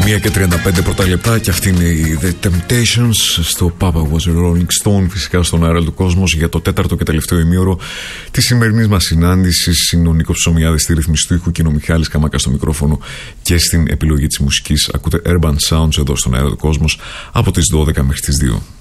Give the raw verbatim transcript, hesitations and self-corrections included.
μία και τριάντα πέντε πρώτα λεπτά και αυτή είναι η The Temptations στο Papa Was a Rolling Stone, φυσικά στον αέρα του κόσμος, για το τέταρτο και τελευταίο ημίωρο της σημερινής μας συνάντησης. Είναι ο Νίκος Ψωμιάδης στη ρύθμιση του ήχου και είναι ο Μιχάλης Καμάκας στο μικρόφωνο και στην επιλογή της μουσικής. Ακούτε Urban Sounds εδώ στον αέρα του κόσμος από τις δώδεκα μέχρι τις δύο.